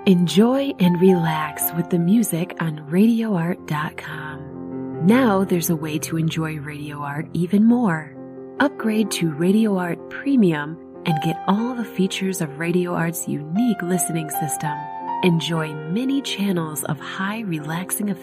Enjoy and relax with the music on RadioArt.com. Now there's a way to enjoy Radio Art even more. Upgrade to Radio Art Premium and get all the features of Radio Art's unique listening system. Enjoy many channels of high relaxing effects